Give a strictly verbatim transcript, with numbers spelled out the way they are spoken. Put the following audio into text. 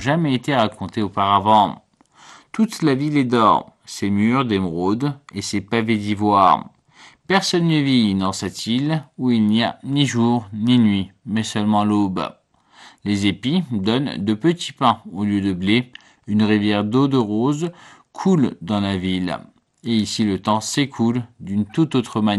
jamais été racontées auparavant. Toute la ville est d'or, ses murs d'émeraude et ses pavés d'ivoire. Personne ne vit dans cette île où il n'y a ni jour ni nuit, mais seulement l'aube. Les épis donnent de petits pains au lieu de blé. Une rivière d'eau de rose coule dans la ville. Et ici le temps s'écoule d'une toute autre manière.